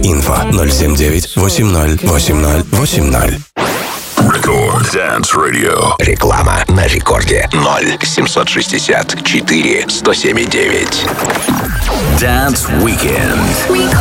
Info 079 80 80 80. Record Dance Radio. Реклама на рекорде 0 764 107,9. Dance Weekend.